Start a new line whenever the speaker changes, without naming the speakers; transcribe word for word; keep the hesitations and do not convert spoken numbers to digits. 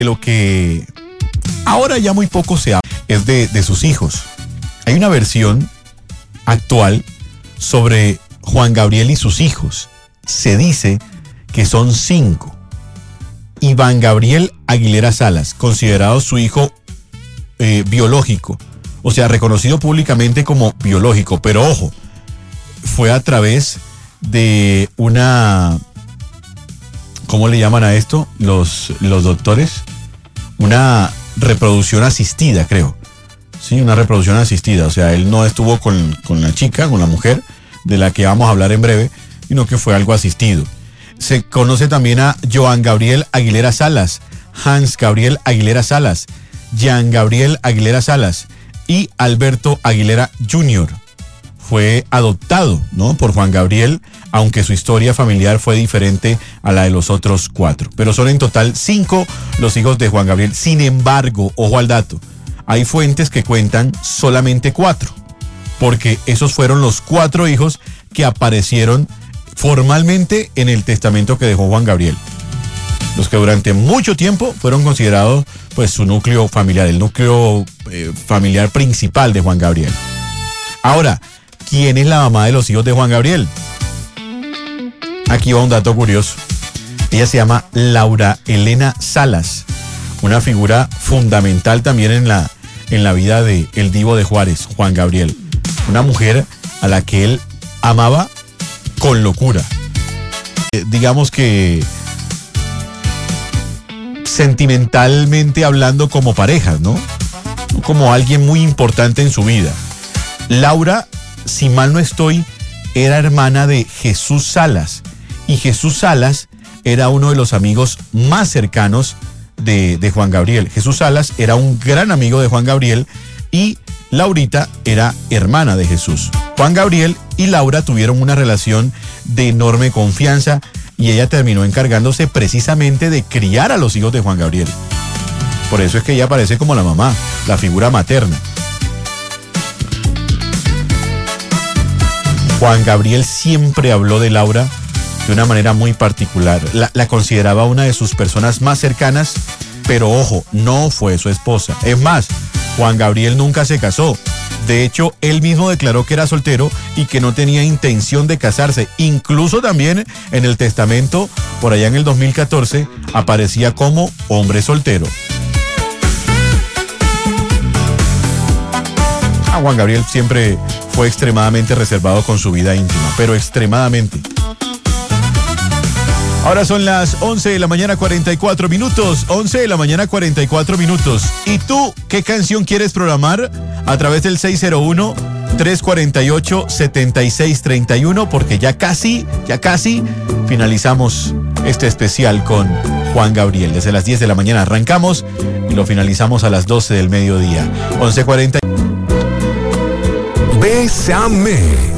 lo que ahora ya muy poco se habla es de, de sus hijos. Hay una versión actual sobre Juan Gabriel y sus hijos. Se dice que son cinco. Iván Gabriel Aguilera Salas, considerado su hijo eh, biológico, o sea, reconocido públicamente como biológico, pero ojo, fue a través de una, ¿cómo le llaman a esto? Los, los doctores, una reproducción asistida, creo. Sí, una reproducción asistida, o sea, él no estuvo con, con la chica, con la mujer, de la que vamos a hablar en breve, sino que fue algo asistido. Se conoce también a Joan Gabriel Aguilera Salas, Hans Gabriel Aguilera Salas, Jean Gabriel Aguilera Salas y Alberto Aguilera junior Fue adoptado, ¿no?, por Juan Gabriel, aunque su historia familiar fue diferente a la de los otros cuatro. Pero son en total cinco los hijos de Juan Gabriel. Sin embargo, ojo al dato, hay fuentes que cuentan solamente cuatro, porque esos fueron los cuatro hijos que aparecieron formalmente en el testamento que dejó Juan Gabriel. Los que durante mucho tiempo fueron considerados pues su núcleo familiar, el núcleo eh, familiar principal de Juan Gabriel. Ahora, ¿quién es la mamá de los hijos de Juan Gabriel? Aquí va un dato curioso. Ella se llama Laura Elena Salas, una figura fundamental también en la, en la vida de el divo de Juárez, Juan Gabriel. Una mujer a la que él amaba con locura. Eh, digamos que sentimentalmente hablando, como parejas, ¿no? Como alguien muy importante en su vida. Laura, si mal no estoy, era hermana de Jesús Salas. Y Jesús Salas era uno de los amigos más cercanos de, de Juan Gabriel. Jesús Salas era un gran amigo de Juan Gabriel y Laurita era hermana de Jesús. Juan Gabriel y Laura tuvieron una relación de enorme confianza y ella terminó encargándose precisamente de criar a los hijos de Juan Gabriel. Por eso es que ella aparece como la mamá, la figura materna. Juan Gabriel siempre habló de Laura de una manera muy particular. La, la consideraba una de sus personas más cercanas, pero ojo, no fue su esposa. Es más, Juan Gabriel nunca se casó. De hecho, él mismo declaró que era soltero y que no tenía intención de casarse. Incluso también en el testamento, por allá en el dos mil catorce, aparecía como hombre soltero. Ah, Juan Gabriel siempre fue extremadamente reservado con su vida íntima, pero extremadamente. Ahora son las once de la mañana, cuarenta y cuatro minutos. once de la mañana, cuarenta y cuatro minutos. ¿Y tú qué canción quieres programar? A través del seis cero uno, tres cuatro ocho, siete seis tres uno, porque ya casi, ya casi finalizamos este especial con Juan Gabriel. Desde las diez de la mañana arrancamos y lo finalizamos a las doce del mediodía. once cuarenta.
Bésame.